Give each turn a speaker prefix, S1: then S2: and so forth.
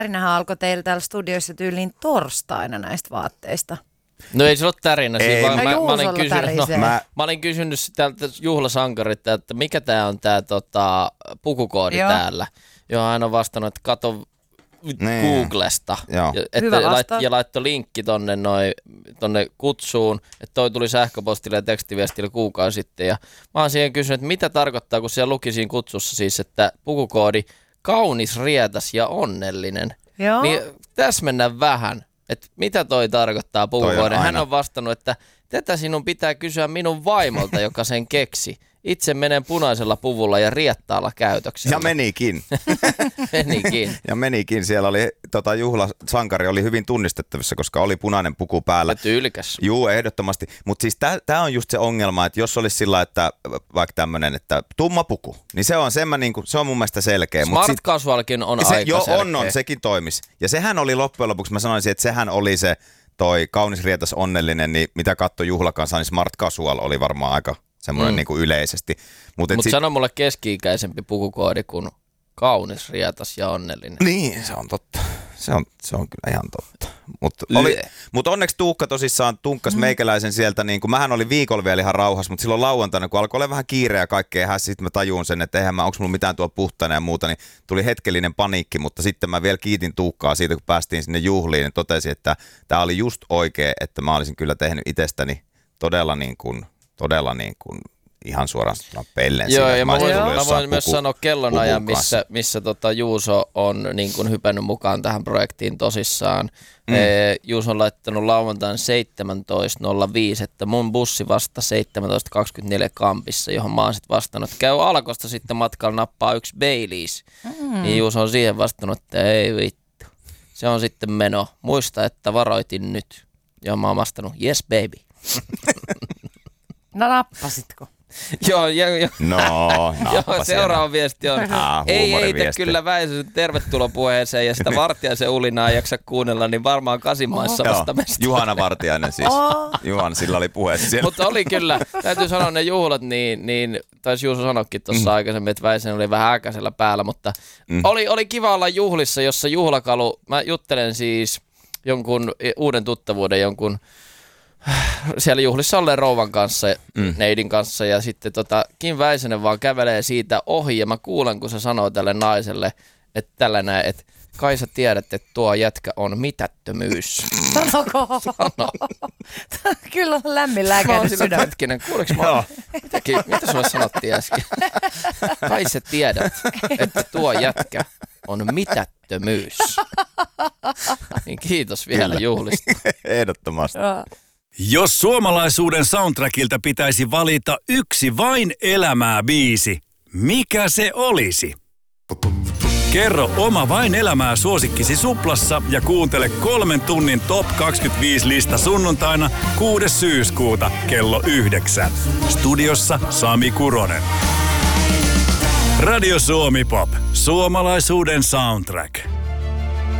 S1: Tärinähän alkoi teillä täällä studioissa tyyliin torstaina näistä vaatteista.
S2: No ei se ole tärinä.
S1: Mä
S2: olin kysynyt tältä juhlasankarilta, että mikä tää on tää pukukoodi täällä. Joo, hän on vastannut, että kato Googlesta. Ja laittoi linkki tonne kutsuun, että toi tuli sähköpostille ja tekstiviestille kuukausi sitten. Ja mä oon siihen kysynyt, että mitä tarkoittaa, kun siellä luki siinä kutsussa siis, että pukukoodi kaunis, rietas ja onnellinen.
S1: Joo.
S2: Niin tässä mennään vähän, että mitä toi tarkoittaa pukukoodi. Hän on vastannut, että tätä sinun pitää kysyä minun vaimolta, joka sen keksi. Itse menen punaisella puvulla ja riettaalla käytöksellä.
S3: Ja menikin.
S2: menikin.
S3: Siellä oli juhlasankari oli hyvin tunnistettavissa, koska oli punainen puku päällä.
S2: Ja tyylikäs.
S3: Juu, ehdottomasti. Mutta siis tää on just se ongelma, että jos olisi sillä, että vaikka tämmöinen, että tumma puku, niin se on mun mielestä selkeä.
S2: Smart casualkin on aika selkeä.
S3: On, sekin toimisi. Ja sehän oli loppujen lopuksi, mä sanoisin, että sehän oli se toi kaunis, rietas, onnellinen, niin mitä katsoi juhlakansa, niin smart casual oli varmaan aika semmoinen niin kuin yleisesti.
S2: Mutta sano mulle keski-ikäisempi pukukoodi kuin kaunis, rietas ja onnellinen.
S3: Niin, se on totta. Se on kyllä ihan totta. Mutta onneksi Tuukka tosissaan tunkkas meikäläisen sieltä, niin kuin mähän olin viikolla vielä ihan rauhassa, mutta silloin lauantaina, kun alkoi olla vähän kiire ja kaikkea hässä, sitten mä tajuun sen, että onko mulla mitään tuolla puhtaana ja muuta, niin tuli hetkellinen paniikki, mutta sitten mä vielä kiitin Tuukkaa siitä, kun päästiin sinne juhliin, niin totesin, että tämä oli just oikein, että mä olisin kyllä tehnyt itsestäni todella niin kuin ihan suoraan pellen.
S2: Joo, ja mä voin myös sanoa kellonajan, missä Juuso on niin kuin hypännyt mukaan tähän projektiin tosissaan. Juuso on laittanut lauantain 17.05, että mun bussi vasta 17.24 Kampissa, johon mä oon sitten vastannut, että käy Alkosta sitten matkalla nappaa yksi Baileys. Niin Juuso on siihen vastannut, että ei vittu. Se on sitten meno. Muista, että varoitin nyt. Ja mä oon vastannut, yes baby.
S1: No nappasitko?
S2: Joo, seuraava viesti on, ei heitä kyllä Väisäsen tervetulopuheeseen ja sitä Vartiaisen ulinaa ei jaksa kuunnella, niin varmaan Kasimaissa vastamesta.
S3: Juhana Vartiainen siis. Juhan sillä oli puheessa siellä.
S2: Mutta oli kyllä, täytyy sanoa ne juhlat, niin taisi Juuso sanoakin tuossa aikaisemmin, että Väisänen oli vähän äkäisellä päällä, mutta oli kiva olla juhlissa, jossa juhlakalu, mä juttelen siis jonkun uuden tuttavuuden, jonkun siellä juhlissa olleen rouvan kanssa, neidin kanssa, ja sitten Kim Väisänen vaan kävelee siitä ohi, ja mä kuulen, kun se sanoo tälle naiselle, että tällainen, että kai sä tiedät, että tuo jätkä on mitättömyys.
S1: Sanoko? Sano. Kyllä on lämmin lääkäinen sydän.
S2: Hetkinen, kuuleeko mä? Mitä sulle sanottiin äsken? Kai sä tiedät, että tuo jätkä on mitättömyys. Niin kiitos vielä juhlista.
S3: Ehdottomasti.
S4: Jos suomalaisuuden soundtrackilta pitäisi valita yksi vain elämää biisi, mikä se olisi? Kerro oma vain elämää suosikkisi Suplassa ja kuuntele 3 tunnin Top 25 lista sunnuntaina 6. syyskuuta kello 9. Studiossa Sami Kuronen. Radio Suomi Pop. Suomalaisuuden soundtrack.